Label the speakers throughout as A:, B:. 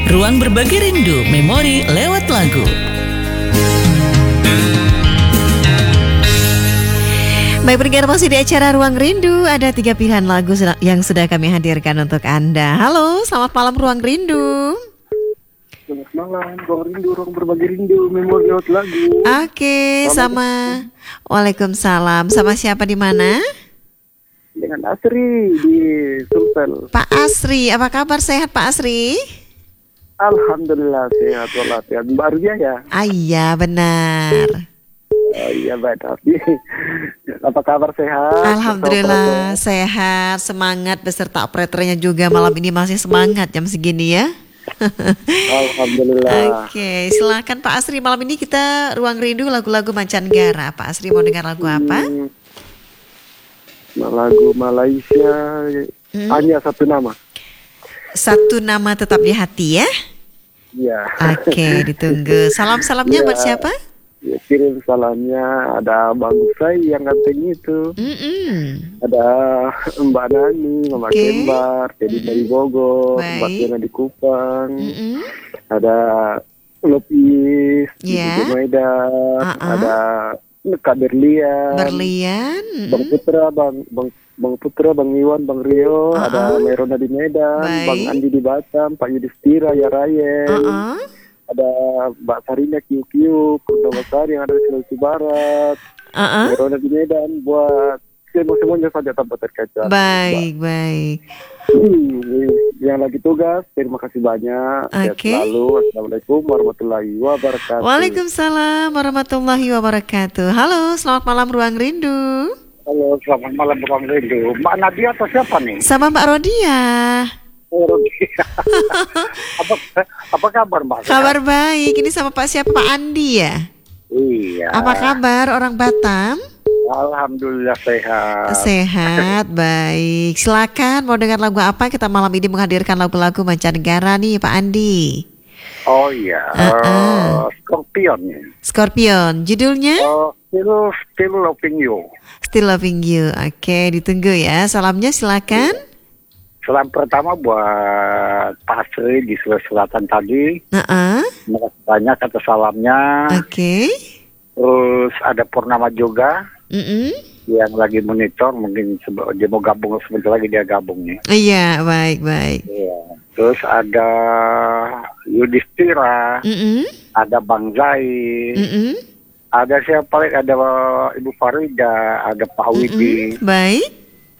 A: Ruang berbagi rindu, memori lewat lagu.
B: Baik, pendengar, masih di acara Ruang Rindu. Ada 3 pilihan lagu yang sudah kami hadirkan untuk Anda. Halo, selamat malam Ruang Rindu.
C: Selamat malam, Ruang Rindu, ruang berbagi rindu, memori lewat lagu.
B: Oke, sama. Waalaikumsalam. Sama siapa di mana?
C: Dengan Asri di Sulsel.
B: Pak Asri, apa kabar? Sehat Pak Asri?
C: Alhamdulillah sehat walafiat. Mbak Ardia ya?
B: Iya, benar.
C: Oh iya baik. Apa kabar, sehat?
B: Alhamdulillah sehat, semangat beserta operatornya juga malam ini masih semangat jam segini ya.
C: Alhamdulillah.
B: Oke, silakan Pak Asri, malam ini kita Ruang Rindu lagu-lagu mancanegara. Pak Asri mau dengar lagu apa?
C: Lagu Malaysia, hanya satu nama.
B: Satu nama tetap di hati ya.
C: Iya.
B: Oke, ditunggu. Salam-salamnya buat siapa?
C: Ya, kirim salamnya ada Bang Usai yang ganteng itu. Ada Mbak Nani, Mama Kembar, Jadi dari Bogor, Mbak Tiana di Kupang. Ada Lopis di Medan, ada Kak Berlian, Bang Putra, Bang Putra, Bang Iwan, Bang Rio, ada Merona di Medan, Bang Andi di Batam, Pak Yudhistira, Yaraye. Ada Mbak Sarina Kiu-Kiu, Purnawasari yang ada di Sulawesi Barat, Merona di Medan, buat semuanya saja tanpa terkecuali.
B: Baik.
C: Yang lagi tugas, terima kasih banyak. Sehat selalu. Assalamualaikum warahmatullahi wabarakatuh.
B: Waalaikumsalam warahmatullahi wabarakatuh. Halo, selamat malam Ruang Rindu.
C: Halo, selamat malam Ruang Rindu. Mbak Nadia atau siapa nih?
B: Sama Mbak Rodia.
C: Apa kabar Mbak?
B: Kabar baik. Ini sama Pak siapa? Pak Andi ya?
C: Iya.
B: Apa kabar orang Batam?
C: Alhamdulillah sehat.
B: Sehat, baik. Silakan mau dengar lagu apa? Kita malam ini menghadirkan lagu-lagu mancanegara nih Pak Andi.
C: Oh iya. Scorpion.
B: Scorpion. Judulnya?
C: Still Loving You.
B: Still Loving You. Oke, ditunggu ya. Salamnya silakan.
C: Salam pertama buat Pak Asri di Sulawesi Selatan tadi. Terima kasih banyak atas salamnya.
B: Oke.
C: Terus ada Purnama juga yang lagi monitor, mungkin dia mau gabung sebentar lagi dia gabung nih.
B: Iya, baik.
C: Iya. Terus ada Yudhistira, ada Bang Zai, ada siapa lagi? Ada Ibu Farida, ada Pak Widi.
B: Baik.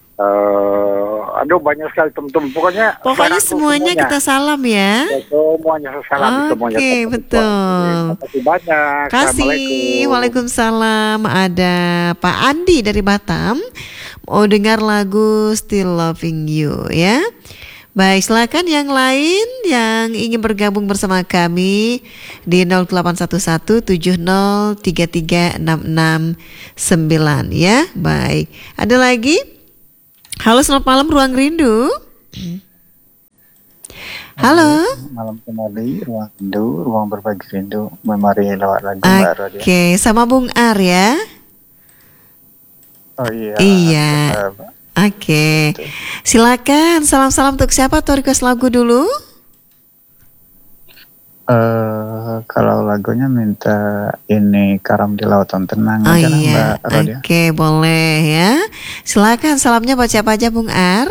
C: Aduh banyak sekali teman-teman. Pokoknya
B: semuanya kita salam ya.
C: Semuanya salam semuanya.
B: Oke, betul.
C: Terima kasih banyak.
B: Kasih. Waalaikumsalam. Ada Pak Andi dari Batam. Mau dengar lagu Still Loving You ya. Baik, silakan yang lain yang ingin bergabung bersama kami di 081170333669 ya. Baik. Ada lagi? Halo, selamat malam Ruang Rindu. Halo.
D: Malam kembali Ruang Rindu, ruang berbagi rindu, memori lewat lagu.
B: Oke, sama Bung Ar ya.
D: Oh iya.
B: Iya. Oke. Silakan, salam-salam untuk siapa atau request lagu dulu?
D: Kalau lagunya minta ini Karam di Lautan Tenang.
B: Oh iya. Oke, boleh ya. Silakan, salamnya buat siapa aja Bung Ar?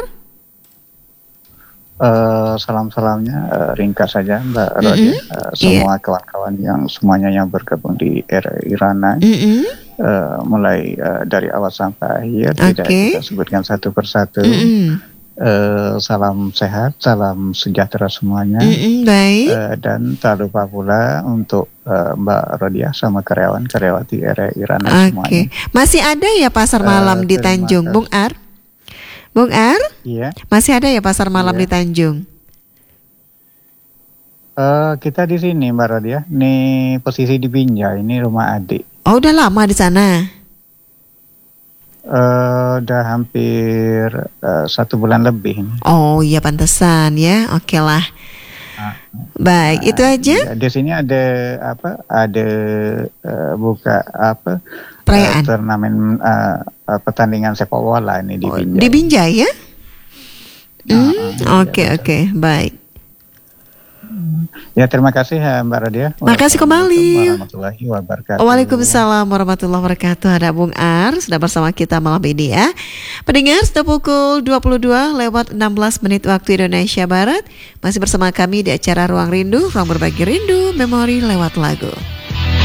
D: Salam-salamnya ringkas saja Mbak Rodia. Semua kawan-kawan yang semuanya yang bergabung di Irana. Mulai dari awal sampai akhir, tidak kita sebutkan satu persatu. Salam sehat, salam sejahtera semuanya.
B: Baik.
D: Dan tak lupa pula untuk Mbak Rodia sama karyawan-karyawati Irana semuanya.
B: Masih ada ya pasar malam di Tanjung, Bung Ar? Bung Ar?
D: Iya.
B: Masih ada ya pasar malam di Tanjung?
D: Kita di sini Mbak Rodia. Ini posisi di Binjai, ini rumah adik.
B: Oh, udah lama di sana?
D: Udah hampir 1 bulan lebih.
B: Oh iya, pantesan ya. Oke lah. Baik, itu aja.
D: Di sini ada apa? Ada buka apa?
B: Perayaan.
D: Turnamen pertandingan sepak bola ini di Binjai.
B: Di Binjai ya? Oke, baik.
D: Ya, terima kasih Mbak Radia.
B: Makasih kembali.
D: Warahmatullahi wabarakatuh.
B: Waalaikumsalam warahmatullahi wabarakatuh. Ada Bung Ar sudah bersama kita malam ini ya. Pendengar, sudah pukul 22:16 waktu Indonesia Barat. Masih bersama kami di acara Ruang Rindu, ruang berbagi rindu, memori lewat lagu.